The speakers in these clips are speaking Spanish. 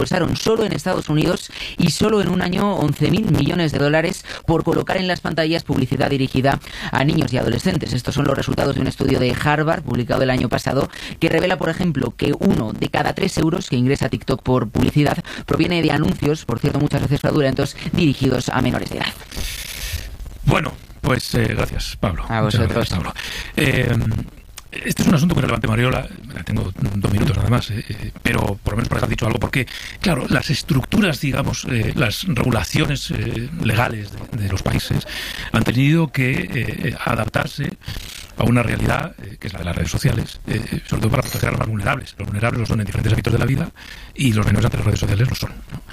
desembolsaron solo en Estados Unidos y solo en un año 11.000 millones de dólares por colocar en las pantallas publicidad dirigida a niños y adolescentes. Estos son los resultados de un estudio de Harvard publicado el año pasado que revela, por ejemplo, que 1 de cada 3 euros que ingresa TikTok por publicidad proviene de anuncios, por cierto, muchas veces fraudulentos, dirigidos a menores de edad. Bueno, pues gracias, Pablo. A vosotros. Gracias, Pablo. Este es un asunto muy relevante, Mariola. Tengo 2 minutos nada más, pero por lo menos para haber dicho algo, porque, claro, las estructuras, digamos, las regulaciones legales de los países han tenido que adaptarse a una realidad que es la de las redes sociales, sobre todo para proteger a los más vulnerables. Los vulnerables lo son en diferentes ámbitos de la vida y los menores ante las redes sociales lo son, ¿no?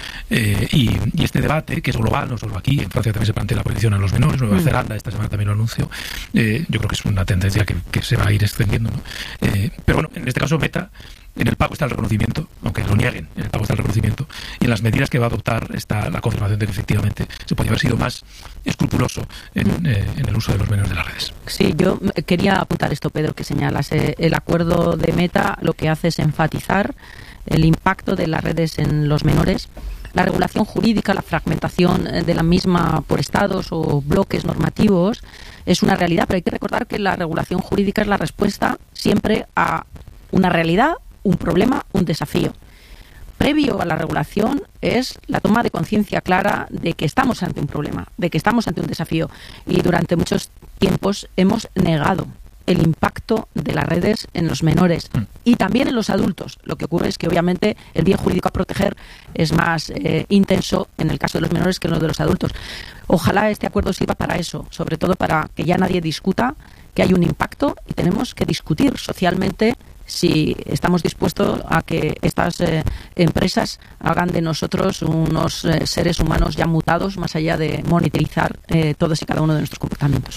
Y este debate, que es global, no solo aquí, en Francia también se plantea la prohibición a los menores, Nueva Zelanda esta semana también lo anunció, yo creo que es una tendencia que se va a ir extendiendo, ¿no? Pero bueno, en este caso Meta, en el pago está el reconocimiento, aunque lo nieguen, en el pago está el reconocimiento, y en las medidas que va a adoptar está la confirmación de que efectivamente se podría haber sido más escrupuloso en el uso de los menores de las redes. Sí, yo quería apuntar esto, Pedro, que señalas. El acuerdo de Meta lo que hace es enfatizar el impacto de las redes en los menores, la regulación jurídica, la fragmentación de la misma por estados o bloques normativos es una realidad, pero hay que recordar que la regulación jurídica es la respuesta siempre a una realidad, un problema, un desafío. Previo a la regulación es la toma de conciencia clara de que estamos ante un problema, de que estamos ante un desafío, y durante muchos tiempos hemos negado el impacto de las redes en los menores y también en los adultos. Lo que ocurre es que obviamente el bien jurídico a proteger es más intenso en el caso de los menores que en lo de los adultos. Ojalá este acuerdo sirva para eso, sobre todo para que ya nadie discuta que hay un impacto, y tenemos que discutir socialmente si estamos dispuestos a que estas empresas hagan de nosotros unos seres humanos ya mutados, más allá de monitorizar todos y cada uno de nuestros comportamientos.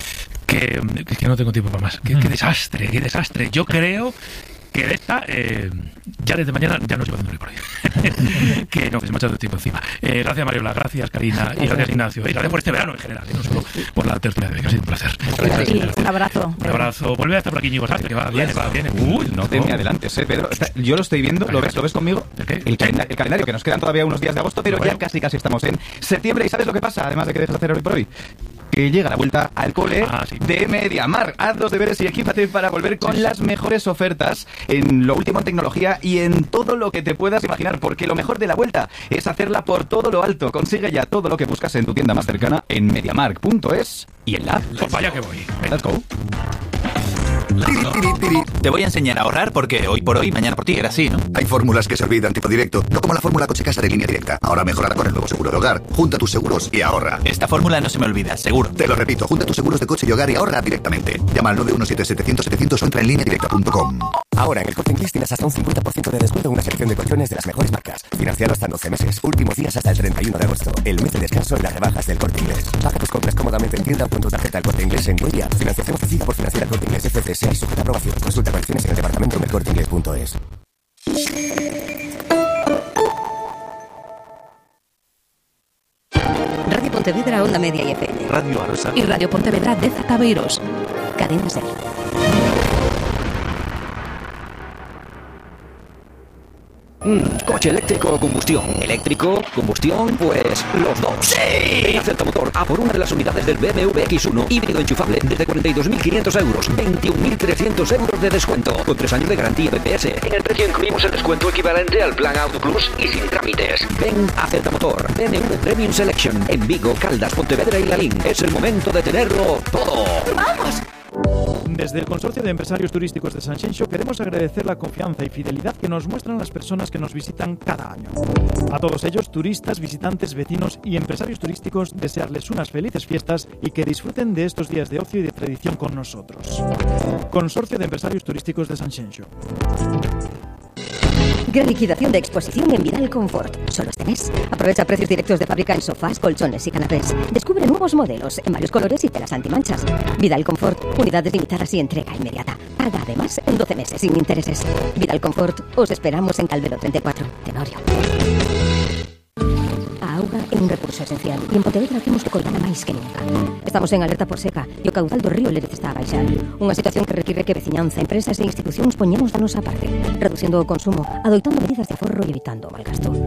Que no tengo tiempo para más. Qué desastre, qué desastre. Yo creo que de esta, ya desde mañana ya no se va a hacer por ahí. Que no, que se me ha echado el tiempo encima. Gracias, Mariola, gracias, Karina, y gracias, Ignacio. Y gracias por este verano en general, no solo por la tertulia de hoy, que ha sido un placer. Gracias. Un abrazo. Un abrazo. Vuelve a estar por aquí, Ñigo Sánchez, que va bien, va bien. Uy, no te me adelantes, Pedro. Yo lo estoy viendo, ¿lo ves conmigo? El calendario, que nos quedan todavía unos días de agosto, pero ya casi estamos en septiembre. ¿Y sabes lo que pasa? Además de que dejas de hacer hoy por hoy, que llega la vuelta al cole de MediaMarkt. Haz los deberes y equípate para volver con las mejores ofertas en lo último en tecnología y en todo lo que te puedas imaginar, porque lo mejor de la vuelta es hacerla por todo lo alto. Consigue ya todo lo que buscas en tu tienda más cercana en MediaMarkt.es y en la app. Pues vaya que voy. Let's go. Te voy a enseñar a ahorrar porque hoy por hoy, mañana por ti, era así, ¿no? Hay fórmulas que se olvidan tipo directo, no como la fórmula Coche Casa de Línea Directa. Ahora mejorará con el nuevo seguro de hogar. Junta tus seguros y ahorra. Esta fórmula no se me olvida, seguro. Te lo repito, junta tus seguros de coche y hogar y ahorra directamente. Llama al 917-700-700 o entra en lineadirecta.com. Ahora en el Corte Inglés tienes hasta un 50% de descuento en una selección de colchones de las mejores marcas. Financiado hasta 12 meses. Últimos días hasta el 31 de agosto. El mes de descanso en las rebajas del Corte Inglés. Paga tus compras cómodamente en tienda o con tu tarjeta El Corte Inglés en web y app. Financiación ofrecida por Financiera Corte Inglés FCSA y sujeta a aprobación. Consulta condiciones en el departamento en elcorteinglés.es. Radio Pontevedra, Onda Media y FM. Radio Arosa. Y Radio Pontevedra de Zabeiros. Cadena Ser. Coche eléctrico o combustión. ¿Eléctrico? ¿Combustión? Pues los dos. ¡Sí! Ven a Acerta Motor a por una de las unidades del BMW X1 híbrido enchufable desde 42.500 euros, 21.300 euros de descuento, con 3 años de garantía BPS. En el precio incluimos el descuento equivalente al plan Auto Plus y sin trámites. Ven a Acerta Motor. BMW Premium Selection en Vigo, Caldas, Pontevedra y Lalín. Es el momento de tenerlo todo. ¡Vamos! Desde el Consorcio de Empresarios Turísticos de Sanxenxo queremos agradecer la confianza y fidelidad que nos muestran las personas que nos visitan cada año. A todos ellos, turistas, visitantes, vecinos y empresarios turísticos, desearles unas felices fiestas y que disfruten de estos días de ocio y de tradición con nosotros. Consorcio de Empresarios Turísticos de Sanxenxo. Gran liquidación de exposición en Vidal Confort. Solo este mes. Aprovecha precios directos de fábrica en sofás, colchones y canapés. Descubre nuevos modelos en varios colores y telas antimanchas. Vidal Confort. Unidades limitadas y entrega inmediata. Paga además en 12 meses sin intereses. Vidal Confort. Os esperamos en Calvero 34, Tenorio. A auga é un recurso esencial e en Pontevedra temos que colgala máis que nunca. Estamos en alerta por seca e o caudal do río Lérez está a baixar. Unha situación que require que veciñanza, empresas e institucións poñemos da nosa parte, reducindo o consumo, adoitando medidas de aforro e evitando o malgasto.